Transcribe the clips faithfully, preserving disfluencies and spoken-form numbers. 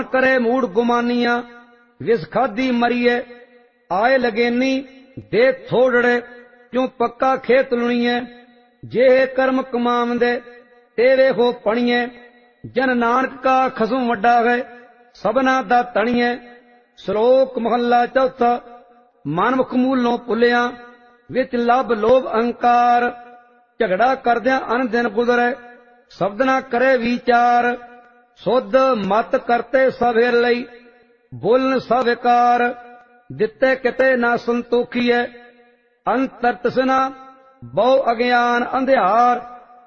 करे मूड गुमानिया विस खादी मरिए आए लगेनी दे थोड़े क्यों पक्का खेत लुणीए जे कर्म कमावंदे तेरे हो पणीए जन नानक का खसम वड्डा है सबना दा तणीए। श्लोक महला चौथा। मनमुख मूलों पुलिया विच लभ लोभ अहंकार झगड़ा करदिया अन दिन गुजरे शब्द ना करे विचार शुद्ध मत करते सवेर लई बोलन सविकार दिते किते ना संतोखीए अंतर तसना बहु अज्ञान अंधियार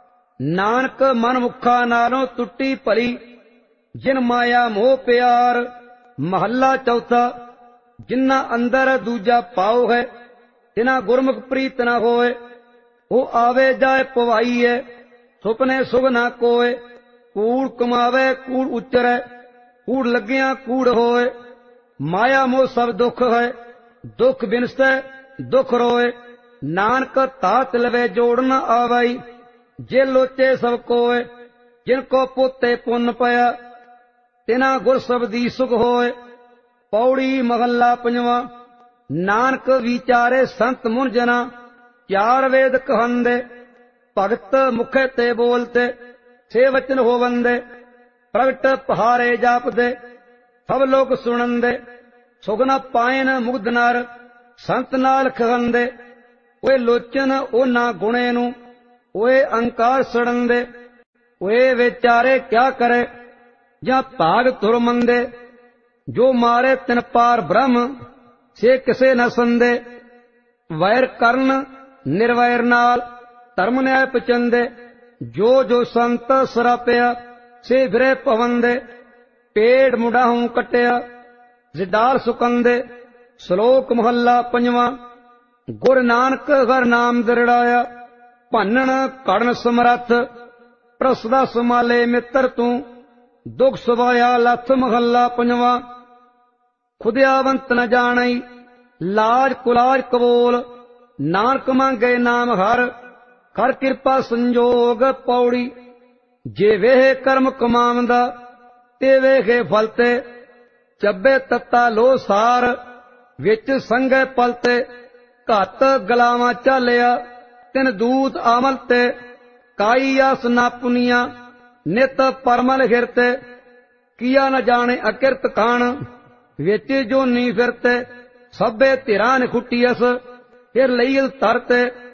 नानक मन मुखा नालों टुटी भली जिन माया मोह प्यार। महला चौथा। जिन्ना अंदर दूजा पाओ है तिना गुरमुख प्रीत न होए वो आवे जाए पवाई है सुपने सुग ना कोय कूड़ कमावे कूड़ उच्चरे कूड़ लगिया कूड़ होए माया मोह सब दुख है दुख बिनसे दुख रोए नानक तात लवे जोड़ न आवाई जे लोचे सब कोय जिनको पोते पुन पया तिना गुर सबदी सुख होए। पौड़ी महला पंजवा। नानक विचारे संत मुंजना चार वेद कहंदे भगत मुखे ते बोलते छे वचन होवंदे प्रगट पहारे जापदे सब लोग सुनंदे सुगना पायन मुग्ध नर संत नाल खगंदे ओए लोचन ओ ना गुणे नू ओए अंकार सड़ंदे ओए विचारे क्या करे ਜਾਂ ਭਾਗ ਤੁਰ ਮੰਦੇ ਜੋ ਮਾਰੇ ਤਿਨ ਪਾਰ ਬ੍ਰਹਮ ਸੇ ਕਿਸੇ ਨ ਸੰਦੇ ਵੈਰ ਕਰਨ ਨਿਰਵੈਰ ਨਾਲ ਧਰਮ ਨਿਆਇ ਪਚੰਦੇ ਜੋ ਜੋ ਸੰਤ ਸਰਾਪਿਆ ਸੇ ਫਿਰੇ ਪਵੰਦੇ ਪੇੜ ਮੁੰਡਾਹੋਂ ਕਟਿਆ ਜ਼ਿਦਾਰ ਸੁਕੰਦੇ। ਸ਼ਲੋਕ ਮਹੱਲਾ ਪੰਜਵਾਂ। ਗੁਰ ਨਾਨਕ ਹਰ ਨਾਮ ਦਰੜਾਇਆ ਭੰਨਣ ਕੜਨ ਸਮਰੱਥ ਪ੍ਰਸਦਾ ਸਮਾਲੇ ਮਿੱਤਰ ਤੂੰ दुख सुभाया लथ। महला पंजवा। खुदियावंत न जाणई लाज कुलाज कबोल नानक मांगे नाम हर कर कृपा संजोग। पौड़ी। जे वेह कर्म कमावंदा ते वेखे फलते ਚੱਬੇ ਤੱਤਾ ਲੋ ਸਾਰ ਵਿੱਚ ਸੰਗੇ ਪਲਤੇ ਘੱਤ ਗਲਾਵਾਂ ਚਾਲਿਆ ਤਿਨ ਦੂਤ ਆਮਲ ਤੇ ਕਾਈ ਆਸ ਨਾ ਪੁਨੀਆਂ ਨਿਤ ਪਰਮਲ ਹਿਰਤੇ ਕੀਆ ਨ ਜਾਣੇ ਅਕਿਰਤ ਕਾਣ ਵਿੱਚ ਜੋ ਨੀ ਫਿਰਤੇ ਸਭੇ ਧਿਰਾਂ ਨੇ ਖੁੱਟੀਐਸ ਫਿਰ ਲਈਲ ਤਰਤੇ